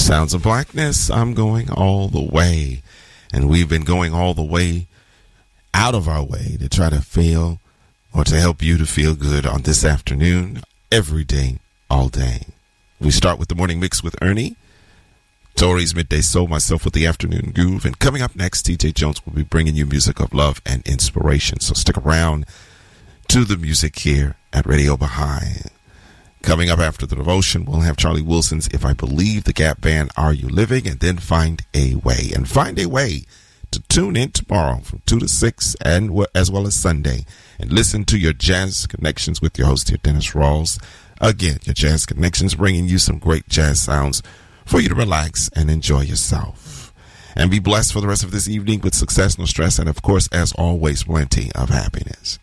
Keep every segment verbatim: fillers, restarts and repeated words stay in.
Sounds of Blackness, I'm going all the way. And we've been going all the way out of our way to try to feel or to help you to feel good on this afternoon, every day, all day. We start with the morning mix with Ernie, Tori's Midday Soul, myself with the afternoon groove. And coming up next, T J Jones will be bringing you music of love and inspiration. So stick around to the music here at Radio Baha'i. Coming up after the devotion, we'll have Charlie Wilson's If I Believe, the Gap Band, Are You Living? And then Find a Way. And find a way to tune in tomorrow from two to six and as well as Sunday and listen to your Jazz Connections with your host here, Dennis Rawls. Again, your Jazz Connections bringing you some great jazz sounds for you to relax and enjoy yourself. And be blessed for the rest of this evening with success, no stress, and of course, as always, plenty of happiness.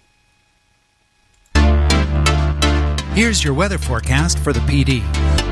Here's your weather forecast for the P D.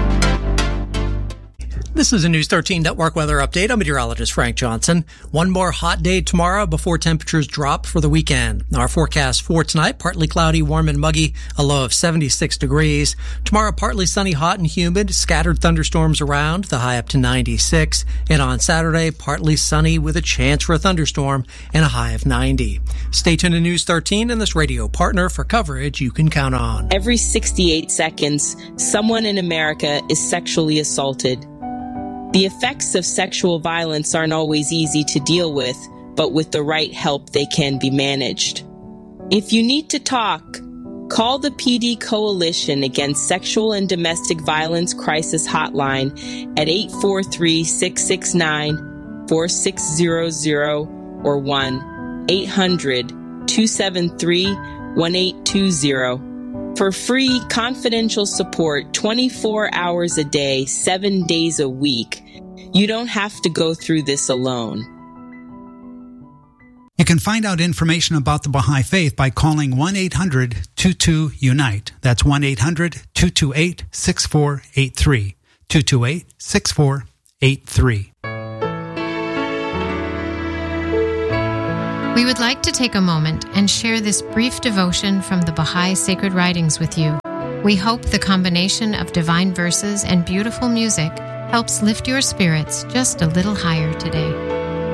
This is a News thirteen Network weather update. I'm meteorologist Frank Johnson. One more hot day tomorrow before temperatures drop for the weekend. Our forecast for tonight, partly cloudy, warm and muggy, a low of seventy-six degrees. Tomorrow, partly sunny, hot and humid, scattered thunderstorms around, the high up to ninety-six. And on Saturday, partly sunny with a chance for a thunderstorm and a high of ninety. Stay tuned to News thirteen and this radio partner for coverage you can count on. Every sixty-eight seconds, someone in America is sexually assaulted. The effects of sexual violence aren't always easy to deal with, but with the right help, they can be managed. If you need to talk, call the P D Coalition Against Sexual and Domestic Violence Crisis Hotline at eight four three, six six nine, four six zero zero or one eight hundred, two seven three, one eight two zero. For free, confidential support twenty-four hours a day, seven days a week. You don't have to go through this alone. You can find out information about the Baha'i Faith by calling one eight hundred, two two, UNITE. That's one eight hundred, two two eight, six four eight three. two two eight, six four eight three. We would like to take a moment and share this brief devotion from the Baha'i Sacred Writings with you. We hope the combination of divine verses and beautiful music helps lift your spirits just a little higher today.